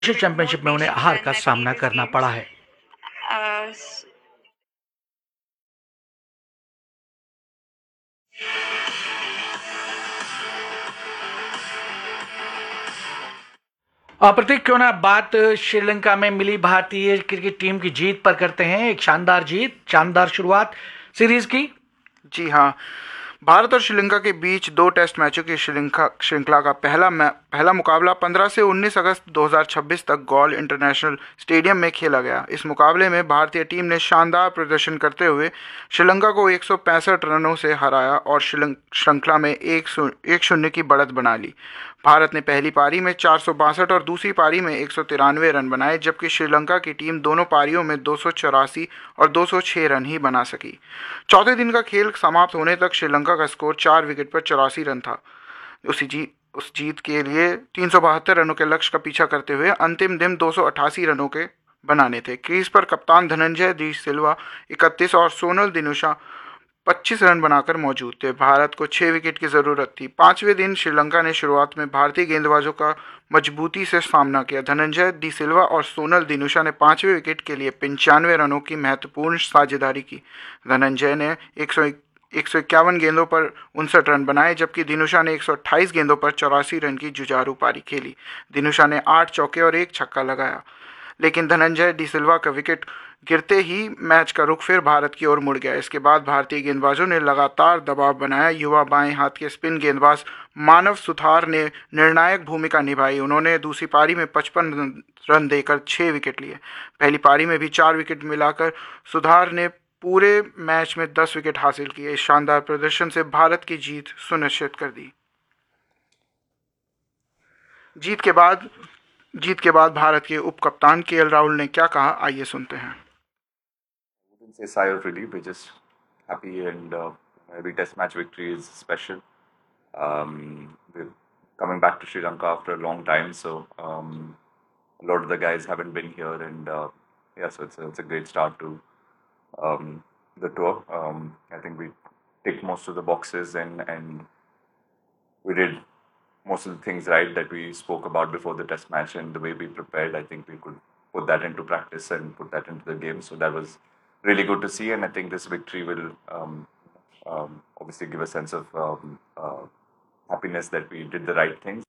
Asia with more championship में उन्हें patience हार and का at सामना previous करना पड़ा games. है। Uh, प्रतीक, क्यों ना बात श्रीलंका में मिली भारतीय क्रिकेट टीम की जीत पर करते हैं। एक शानदार जीत, शानदार शुरुआत सीरीज की। जी हाँ, भारत और श्रीलंका के बीच 2 टेस्ट मैचों की श्रीलंका श्रृंखला का पहला मुकाबला 15 से 19 अगस्त 2026 तक गॉल इंटरनेशनल स्टेडियम में खेला गया। इस मुकाबले में भारतीय टीम ने शानदार प्रदर्शन करते हुए श्रीलंका को 165 रनों से हराया और श्रृंखला में 1-0 की बढ़त बना ली। भारत ने पहली पारी में 462 और दूसरी पारी में 193 रन बनाए, जबकि श्रीलंका की टीम दोनों पारियों में 284 और 206 रन ही बना सकी। चौथे दिन का खेल समाप्त होने तक श्रीलंका का स्कोर 4 विकेट पर 84 रन था। उस जीत के लिए 372 रनों के लक्ष्य का पीछा करते हुए अंतिम दिन 288 रनों के बनाने थे। क्रीज पर कप्तान धनंजय डी सिल्वा 31 और सोनल दिनुशा 25 रन बनाकर मौजूद थे। भारत को 6 विकेट की जरूरत थी। 5वें दिन श्रीलंका ने शुरुआत में भारतीय गेंदबाजों का मजबूती से सामना किया। धनंजय डी सिल्वा और सोनल दिनुशा ने 5वें विकेट के लिए 95 रनों की महत्वपूर्ण साझेदारी की। धनंजय ने 151 गेंदों पर 59 रन बनाए, जबकि दिनुशा ने 128 गेंदों पर 84 रन की जुझारू पारी खेली। दिनुशा ने 8 चौके और 1 छक्का लगाया, लेकिन धनंजय डी सिल्वा का विकेट गिरते ही मैच का रुख फिर भारत की ओर मुड़ गया। इसके बाद भारतीय गेंदबाजों ने लगातार दबाव बनाया। युवा बाएं हाथ के स्पिन गेंदबाज मानव सुथार ने निर्णायक भूमिका निभाई। उन्होंने दूसरी पारी में 55 रन देकर 6 विकेट लिए। पहली पारी में भी 4 विकेट मिलाकर सुधार ने पूरे मैच में 10 विकेट हासिल किए। इस शानदार प्रदर्शन से भारत की जीत सुनिश्चित कर दी। जीत के बाद जीत के बाद भारत के उप कप्तान केएल राहुल ने क्या कहा, आइए सुनते हैं। Wouldn't say sigh of relief. We're just happy, and every Test match victory is special. We're coming back to Sri Lanka after a long time, so a lot of the guys haven't been here, and yeah, so it's a great start to the tour. I think we ticked most of the boxes, and we did most of the things right that we spoke about before the Test match, and the way we prepared. I think we could put that into practice and put that into the game. So that was really good to see, and I think this victory will obviously give a sense of happiness that we did the right things.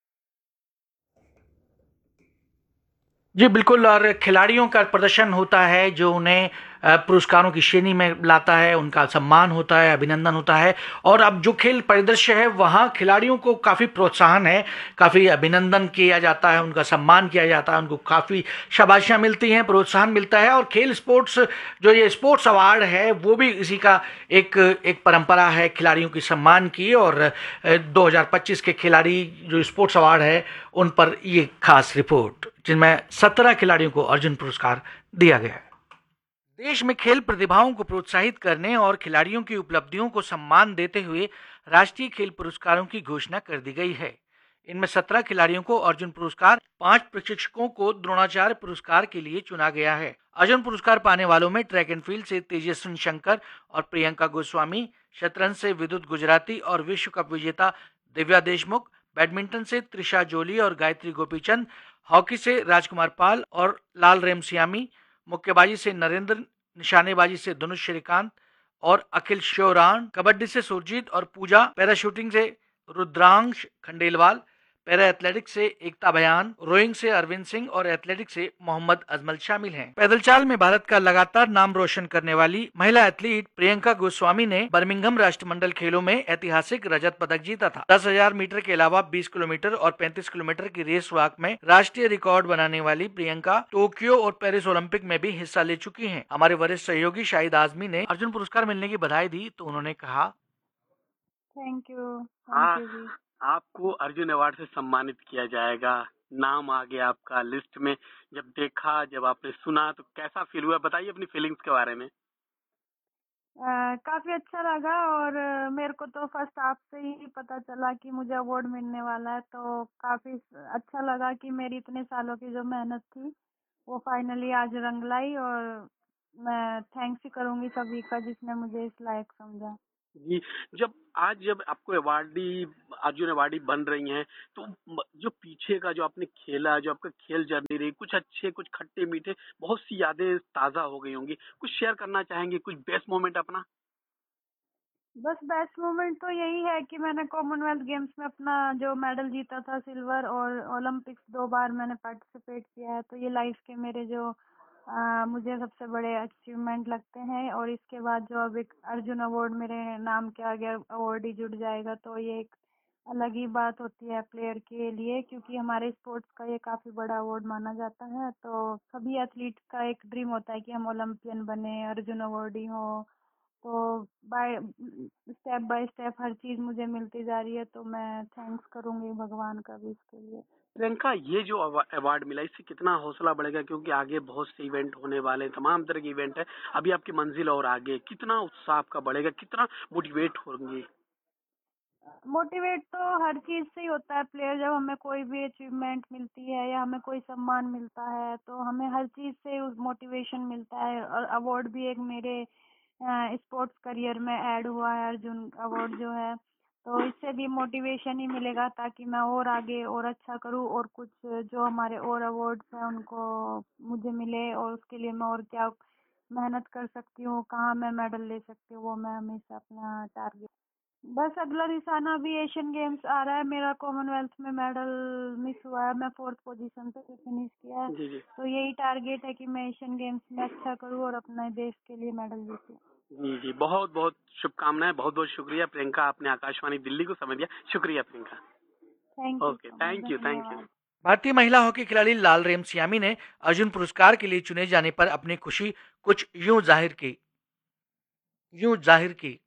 जी बिल्कुल, और खिलाड़ियों का प्रदर्शन होता है जो उन्हें पुरस्कारों की श्रेणी में लाता है, उनका सम्मान होता है, अभिनंदन होता है। और अब जो खेल परिदृश्य है वहाँ खिलाड़ियों को काफ़ी प्रोत्साहन है, काफ़ी अभिनंदन किया जाता है, उनका सम्मान किया जाता है, उनको काफ़ी शाबाशियाँ मिलती हैं, प्रोत्साहन मिलता है। और खेल स्पोर्ट्स, जो ये स्पोर्ट्स अवार्ड है, वो भी इसी का एक परंपरा है खिलाड़ियों की सम्मान की। और 2025 के खिलाड़ी जो स्पोर्ट्स अवार्ड है उन पर ये खास रिपोर्ट, जिनमें 17 खिलाड़ियों को अर्जुन पुरस्कार दिया गया है। देश में खेल प्रतिभाओं को प्रोत्साहित करने और खिलाड़ियों की उपलब्धियों को सम्मान देते हुए राष्ट्रीय खेल पुरस्कारों की घोषणा कर दी गई है। इनमें 17 खिलाड़ियों को अर्जुन पुरस्कार, 5 प्रशिक्षकों को द्रोणाचार्य पुरस्कार के लिए चुना गया है। अर्जुन पुरस्कार पाने वालों में ट्रैक एंड फील्ड से तेजस्विन शंकर और प्रियंका गोस्वामी, शतरंज से विद्युत गुजराती और विश्व कप विजेता दिव्या देशमुख, बैडमिंटन से त्रिशा जोली और गायत्री गोपीचंद, हॉकी से राजकुमार पाल और लाल रेमसियामी, मुक्केबाजी से नरेंद्र, निशानेबाजी से धनुष श्रीकांत और अखिल श्योरान, कबड्डी से सुरजीत और पूजा, पैराशूटिंग से रुद्रांश खंडेलवाल, पैरा एथलेटिक्स से एकता बयान, रोइंग से अरविंद सिंह और एथलेटिक्स से मोहम्मद अजमल शामिल हैं। पैदल चाल में भारत का लगातार नाम रोशन करने वाली महिला एथलीट प्रियंका गोस्वामी ने बर्मिंघम राष्ट्रमंडल खेलों में ऐतिहासिक रजत पदक जीता था। 10,000 मीटर के अलावा 20 किलोमीटर और 35 किलोमीटर की रेस वॉक में राष्ट्रीय रिकॉर्ड बनाने वाली प्रियंका टोक्यो और पेरिस ओलंपिक में भी हिस्सा ले चुकी हैं। हमारे वरिष्ठ सहयोगी शाहिद आजमी ने अर्जुन पुरस्कार मिलने की बधाई दी तो उन्होंने कहा, थैंक यू हाँ, जी। आपको अर्जुन अवार्ड से सम्मानित किया जाएगा, नाम आ गया आपका लिस्ट में। जब देखा, जब आपने सुना तो कैसा फील हुआ? बताइए अपनी फीलिंग्स के बारे में। काफी अच्छा लगा, और मेरे को तो फर्स्ट आपसे ही पता चला कि मुझे अवार्ड मिलने वाला है, तो काफी अच्छा लगा कि मेरी इतने सालों की जो मेहनत थी वो फाइनली आज रंग लाई। और मैं थैंक्स ही करूंगी सभी का जिसने मुझे इस लायक समझा। जी, जब आपको अवार्डी अर्जुन अवार्डी बन रही हैं, तो जो पीछे का जो आपने खेला, जो आपका खेल जर्नी रही, कुछ अच्छे, कुछ खट्टे-मीठे, बहुत सी यादें ताज़ा हो गई होंगी। कुछ शेयर करना चाहेंगे, कुछ बेस्ट मोमेंट अपना? बस बेस्ट मोमेंट तो यही है कि मैंने कॉमनवेल्थ गेम्स में अपना जो मेडल जीता था सिल्वर, और ओलंपिक्स 2 बार मैंने पार्टिसिपेट किया है, तो ये लाइफ के मेरे जो मुझे सबसे बड़े अचीवमेंट लगते हैं। और इसके बाद जो अब एक अर्जुन अवार्ड मेरे नाम के आगे अवार्ड ही जुड़ जाएगा, तो ये एक अलग ही बात होती है प्लेयर के लिए, क्योंकि हमारे स्पोर्ट्स का ये काफ़ी बड़ा अवार्ड माना जाता है। तो सभी एथलीट का एक ड्रीम होता है कि हम ओलंपियन बने, अर्जुन अवार्डी हो। तो बाय स्टेप हर चीज़ मुझे मिलती जा रही है, तो मैं थैंक्स करूँगी भगवान का भी इसके लिए। प्रियंका, ये जो अवार्ड मिला, इससे कितना हौसला बढ़ेगा, क्योंकि आगे बहुत से इवेंट होने वाले हैं, तमाम तरह के इवेंट है, अभी आपकी मंजिल और आगे, कितना उत्साह आपका बढ़ेगा, कितना मोटिवेट होंगे? मोटिवेट तो हर चीज़ से ही होता है प्लेयर, जब हमें कोई भी अचीवमेंट मिलती है या हमें कोई सम्मान मिलता है, तो हमें हर चीज़ से उस मोटिवेशन मिलता है। और अवार्ड भी एक मेरे स्पोर्ट्स करियर में ऐड हुआ है, अर्जुन अवार्ड जो है, तो इससे भी मोटिवेशन ही मिलेगा ताकि मैं और आगे और अच्छा करूँ, और कुछ जो हमारे और अवार्ड्स हैं उनको मुझे मिले, और उसके लिए मैं और क्या मेहनत कर सकती हूँ, कहाँ मैं मेडल ले सकती हूँ, वो मैं हमेशा अपना टारगेट। बस अगला निशाना भी एशियन गेम्स आ रहा है मेरा, कॉमनवेल्थ में मेडल मिस हुआ है, मैं 4th पोजीशन पे फिनिश किया है। जी, जी। तो यही टारगेट है कि मैं एशियन गेम्स में अच्छा करूँ और अपने देश के लिए मेडल जीतूँ। जी, जी। बहुत-बहुत शुभकामनाएँ, बहुत-बहुत शुक्रिया प्रियंका, आपने आकाशवाणी दिल्ली को समय दिया। शुक्रिया Priyanka. Thank you okay, so much, thank you, thank you. धन्यवाद। भारतीय महिला हॉकी खिलाड़ी लाल रेमसियामी ने अर्जुन पुरस्कार के लिए चुने जाने पर अपनी खुशी कुछ यूं जाहिर की।